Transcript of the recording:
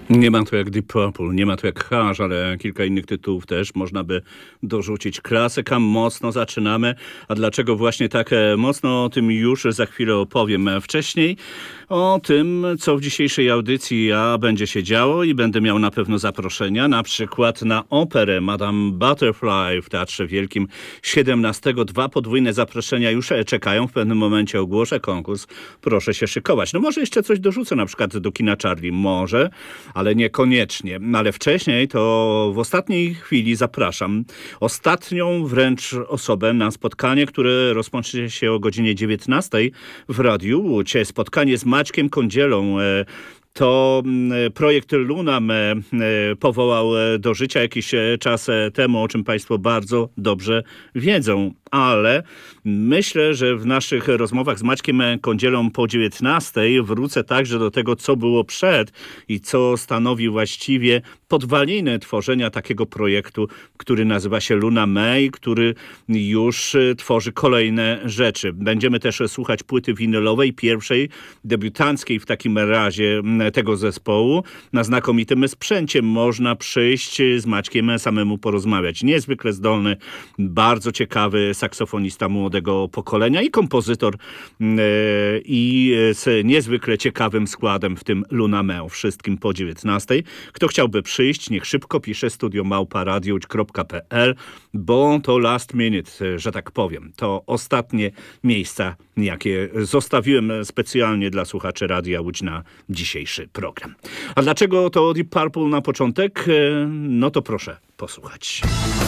Nie ma to jak Deep Purple, nie ma to jak Hush, ale kilka innych tytułów też można by dorzucić. Klasyka, mocno zaczynamy. A dlaczego właśnie tak mocno, o tym już za chwilę opowiem. Wcześniej o tym, co w dzisiejszej audycji będzie się działo i będę miał na pewno zaproszenia, na przykład na operę Madame Butterfly w Teatrze Wielkim 17. 2 podwójne zaproszenia już czekają. W pewnym momencie ogłoszę konkurs. Proszę się szykować. No może jeszcze coś dorzucę, na przykład do kina Charlie. Może, ale niekoniecznie. Ale wcześniej to w ostatniej chwili zapraszam ostatnią wręcz osobę na spotkanie, które rozpocznie się o godzinie 19 w Radiu Łódź. Spotkanie z Maćkiem Kądzielą. To projekt Luna Me powołał do życia jakiś czas temu, o czym Państwo bardzo dobrze wiedzą. Ale myślę, że w naszych rozmowach z Maćkiem Kądzielą po 19 wrócę także do tego, co było przed i co stanowi właściwie podwaliny tworzenia takiego projektu, który nazywa się Luna Me i który już tworzy kolejne rzeczy. Będziemy też słuchać płyty winylowej, pierwszej, debiutanckiej w takim razie tego zespołu. Na znakomitym sprzęcie można przyjść z Maćkiem samemu porozmawiać. Niezwykle zdolny, bardzo ciekawy saksofonista młodego pokolenia i kompozytor i z niezwykle ciekawym składem w tym Luna Me. Wszystkim po 19. Kto chciałby przyjść, niech szybko pisze studio@radiowodź.pl, bo to last minute, że tak powiem. To ostatnie miejsca, jakie zostawiłem specjalnie dla słuchaczy Radia Łódź na dzisiejszy program. A dlaczego to Deep Purple na początek? No to proszę posłuchać.